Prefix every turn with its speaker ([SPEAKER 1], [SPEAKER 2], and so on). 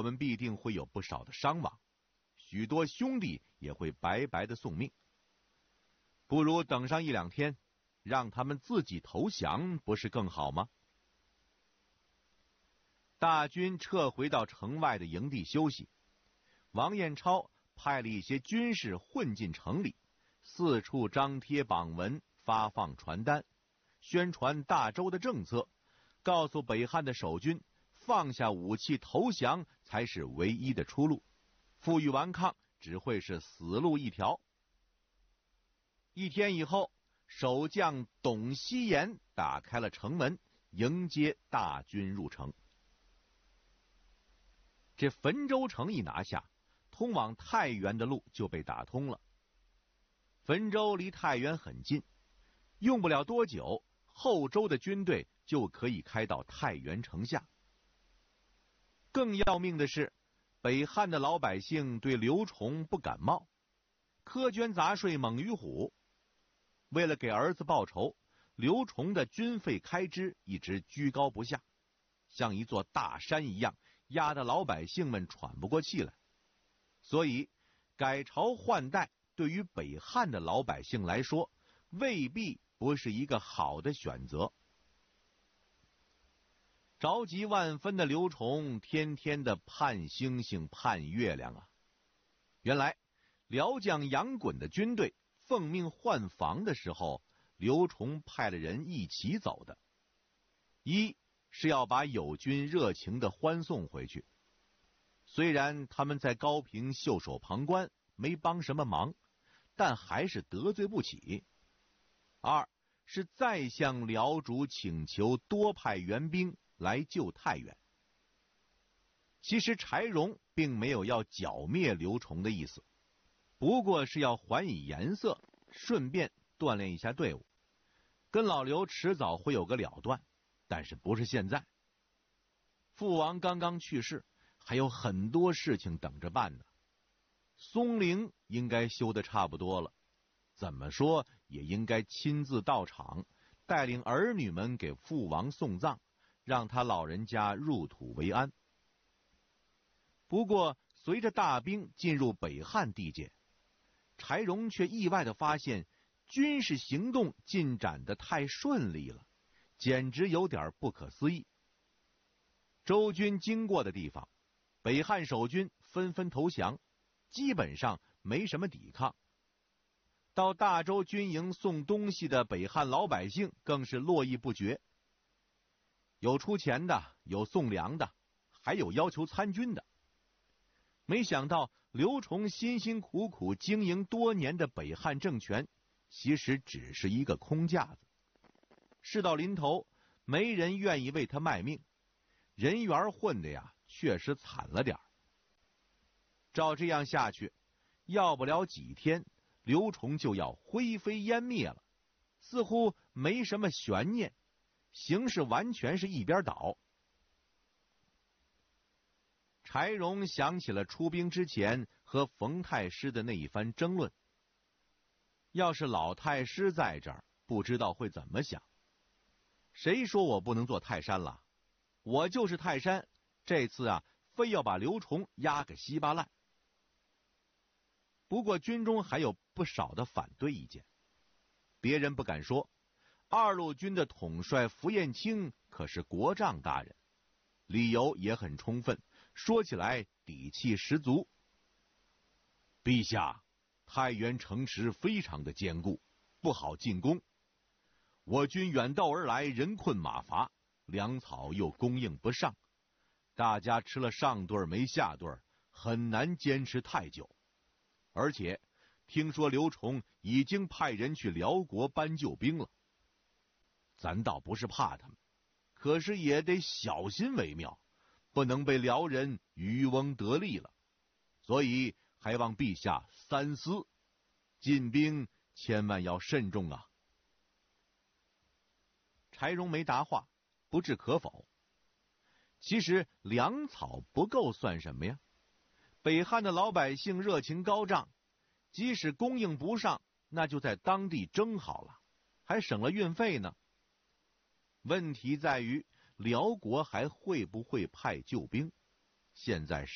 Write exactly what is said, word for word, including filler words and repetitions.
[SPEAKER 1] 们必定会有不少的伤亡，许多兄弟也会白白的送命。不如等上一两天，让他们自己投降，不是更好吗？大军撤回到城外的营地休息，王彦超派了一些军士混进城里，四处张贴榜文，发放传单，宣传大周的政策，告诉北汉的守军，放下武器投降才是唯一的出路，负隅顽抗只会是死路一条。一天以后，守将董希言打开了城门，迎接大军入城。这汾州城一拿下，通往太原的路就被打通了。汾州离太原很近，用不了多久，后周的军队就可以开到太原城下。更要命的是，北汉的老百姓对刘崇不感冒，苛捐杂税猛于虎。为了给儿子报仇，刘崇的军费开支一直居高不下，像一座大山一样，压得老百姓们喘不过气来。所以改朝换代对于北汉的老百姓来说，未必不是一个好的选择。着急万分的刘崇天天的盼星星盼月亮啊！原来辽将杨衮的军队奉命换防的时候，刘崇派了人一起走的。一是要把友军热情的欢送回去，虽然他们在高平袖手旁观，没帮什么忙，但还是得罪不起。二是再向辽主请求多派援兵来救太原。其实柴荣并没有要剿灭刘崇的意思，不过是要还以颜色，顺便锻炼一下队伍，跟老刘迟早会有个了断，但是不是现在。父王刚刚去世，还有很多事情等着办呢。松陵应该修得差不多了，怎么说也应该亲自到场，带领儿女们给父王送葬，让他老人家入土为安。不过随着大兵进入北汉地界，柴荣却意外地发现军事行动进展得太顺利了，简直有点不可思议。周军经过的地方，北汉守军纷纷投降，基本上没什么抵抗。到大周军营送东西的北汉老百姓更是络绎不绝，有出钱的，有送粮的，还有要求参军的。没想到刘崇辛辛苦苦经营多年的北汉政权，其实只是一个空架子。事到临头，没人愿意为他卖命，人缘混的呀，确实惨了点儿。照这样下去，要不了几天，刘崇就要灰飞烟灭了，似乎没什么悬念，形势完全是一边倒。柴荣想起了出兵之前和冯太师的那一番争论，要是老太师在这儿，不知道会怎么想。谁说我不能做泰山了？我就是泰山，这次啊，非要把刘崇压个稀巴烂。不过军中还有不少的反对意见，别人不敢说，二路军的统帅符彦卿可是国丈大人，理由也很充分，说起来底气十足。陛下，太原城池非常的坚固，不好进攻。我军远道而来，人困马乏，粮草又供应不上，大家吃了上顿没下顿，很难坚持太久。而且听说刘崇已经派人去辽国搬救兵了，咱倒不是怕他们，可是也得小心为妙，不能被辽人渔翁得利了。所以还望陛下三思，进兵千万要慎重啊。柴荣没答话，不置可否。其实粮草不够算什么呀？北汉的老百姓热情高涨，即使供应不上，那就在当地蒸好了，还省了运费呢。问题在于辽国还会不会派救兵？现在